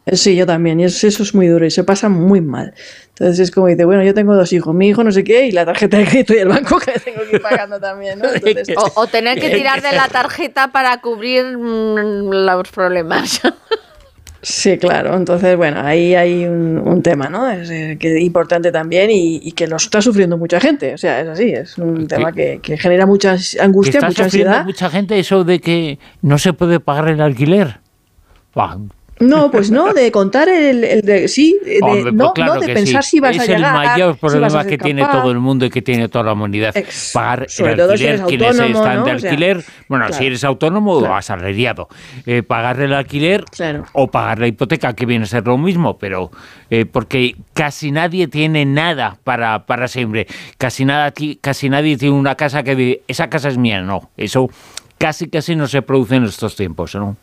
Sí, yo también, y eso es muy duro y se pasa muy mal. Entonces es como dice, bueno, yo tengo 2 hijos, mi hijo no sé qué y la tarjeta de crédito y el banco que tengo que ir pagando también, ¿no? Entonces, O tener que tirar de la tarjeta para cubrir los problemas. sí, claro. Entonces, bueno, ahí hay un tema, ¿no? Que es importante también y que lo está sufriendo mucha gente. O sea, es así, es un tema que genera mucha Que angustia, está mucha sufriendo ansiedad. mucha gente eso de que no se puede pagar el alquiler. Buah. No, pues no, de contar sí, Hombre, pues no claro de que pensar sí. si vas a Es el llegar, mayor si vas a problema ser que tiene todo capaz. el mundo y que tiene toda la humanidad. Pagar el Sobre todo si eres alquiler. Quienes autónomo, están de ¿no? O sea, alquiler, bueno, si claro, eres autónomo o claro, asalariado, pagar el alquiler claro. o pagar la hipoteca, que viene a ser lo mismo, pero porque casi nadie tiene nada para siempre. Casi nadie tiene una casa que dice, esa casa es mía. No, eso casi no se produce en estos tiempos, ¿no?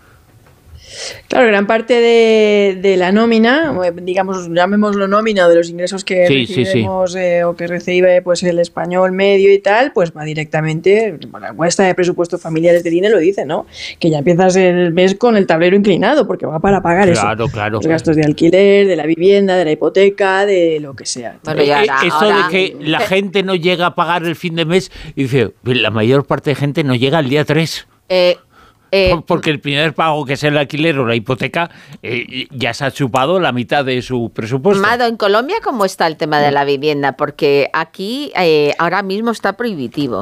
Claro, gran parte de la nómina, digamos, llamémoslo nómina, de los ingresos que Sí. recibimos o que recibe pues el español medio y tal, pues va directamente, bueno, la encuesta de presupuestos familiares de INE lo dice, ¿no? Que ya empiezas el mes con el tablero inclinado, porque va para pagar Claro. los gastos de alquiler, de la vivienda, de la hipoteca, de lo que sea. Bueno, y Esto de que la gente no llega a pagar el fin de mes, y dice, la mayor parte de gente no llega al día 3. Porque el primer pago, que es el alquiler o la hipoteca, ya se ha chupado la mitad de su presupuesto. Mado, ¿en Colombia cómo está el tema de la vivienda? Porque aquí ahora mismo está prohibitivo.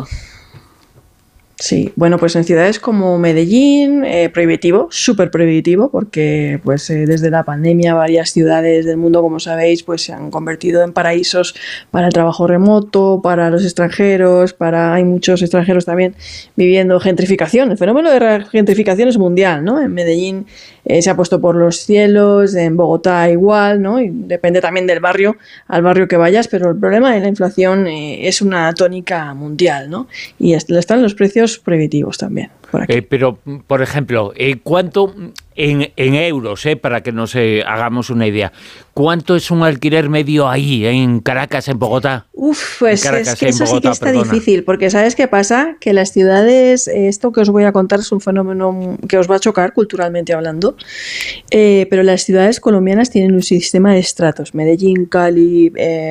Sí, bueno, pues en ciudades como Medellín, prohibitivo, súper prohibitivo, porque pues desde la pandemia varias ciudades del mundo, como sabéis, pues se han convertido en paraísos para el trabajo remoto, para los extranjeros, hay muchos extranjeros también viviendo gentrificación. El fenómeno de la gentrificación es mundial, ¿no? En Medellín se ha puesto por los cielos, en Bogotá igual, ¿no? Y depende también del barrio, al barrio que vayas, pero el problema de la inflación es una tónica mundial, ¿no? Y están los precios prohibitivos también por aquí. Pero, por ejemplo, ¿cuánto en euros, para que nos hagamos una idea, cuánto es un alquiler medio ahí, en Caracas, en Bogotá? Pues Caracas, es que eso Bogotá, sí que está difícil, porque ¿sabes qué pasa? Que las ciudades, esto que os voy a contar es un fenómeno que os va a chocar culturalmente hablando, pero las ciudades colombianas tienen un sistema de estratos. Medellín, Cali,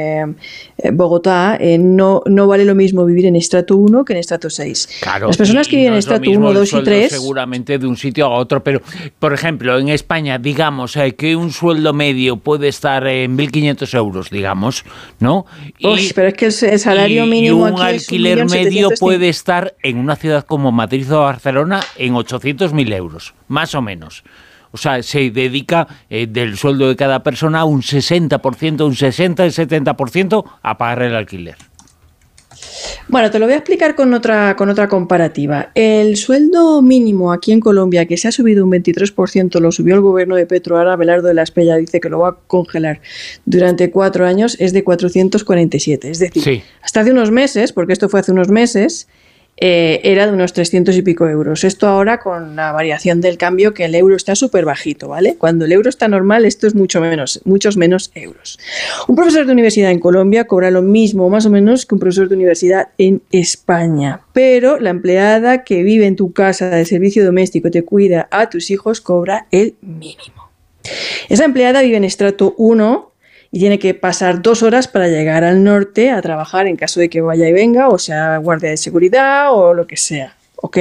Bogotá, no vale lo mismo vivir en estrato 1 que en estrato 6. Claro, las personas que viven en estrato 1, 2 y 3... seguramente de un sitio a otro, pero, por ejemplo, en España, digamos, que un sueldo medio puede estar en 1.500 euros, digamos, ¿no? Pero es que el salario mínimo aquí aquí es un alquiler medio 1.700.000. puede estar en una ciudad como Madrid o Barcelona en 800.000 euros, más o menos. O sea, se dedica del sueldo de cada persona un 60%, un 60 y 70% a pagar el alquiler. Bueno, te lo voy a explicar con otra comparativa. El sueldo mínimo aquí en Colombia, que se ha subido un 23%, lo subió el gobierno de Petro. Ahora Abelardo de la Espriella dice que lo va a congelar durante 4 años, es de 447. Es decir, sí, hasta hace unos meses, porque esto fue hace unos meses, era de unos 300 y pico euros. Esto ahora con la variación del cambio, que el euro está súper bajito, ¿vale? Cuando el euro está normal, esto es muchos menos euros. Un profesor de universidad en Colombia cobra lo mismo, más o menos, que un profesor de universidad en España. Pero la empleada que vive en tu casa de servicio doméstico y te cuida a tus hijos cobra el mínimo. Esa empleada vive en estrato 1 y tiene que pasar 2 horas para llegar al norte a trabajar en caso de que vaya y venga, o sea, guardia de seguridad o lo que sea, ¿ok?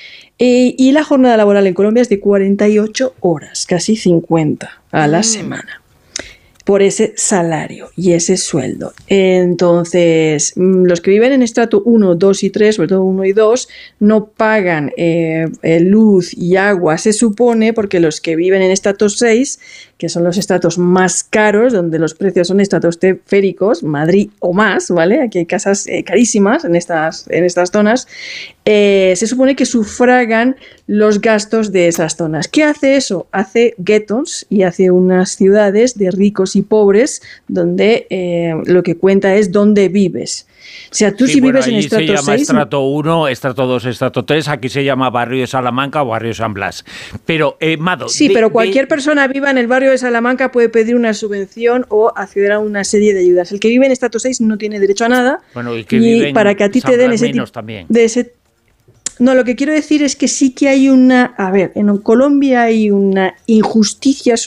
Y la jornada laboral en Colombia es de 48 horas, casi 50 a la semana, por ese salario y ese sueldo. Entonces, los que viven en estrato 1, 2 y 3, sobre todo 1 y 2, no pagan luz y agua, se supone, porque los que viven en estrato 6, que son los estratos más caros, donde los precios son estratosféricos, Madrid o más, ¿vale? Aquí hay casas carísimas en estas zonas. Se supone que sufragan los gastos de esas zonas. ¿Qué hace eso? Hace guetos y hace unas ciudades de ricos y pobres donde lo que cuenta es dónde vives. O sea, tú si vives en estrato 6... se llama estrato 1, estrato 2, estrato 3, aquí se llama barrio de Salamanca o barrio de San Blas. Pero, Mado... Sí, pero cualquier persona viva en el barrio de Salamanca puede pedir una subvención o acceder a una serie de ayudas. El que vive en estrato 6 no tiene derecho a nada. Bueno, y que vive para que a ti te den ese tipo de ese... No, lo que quiero decir es que sí que hay en Colombia hay una injusticia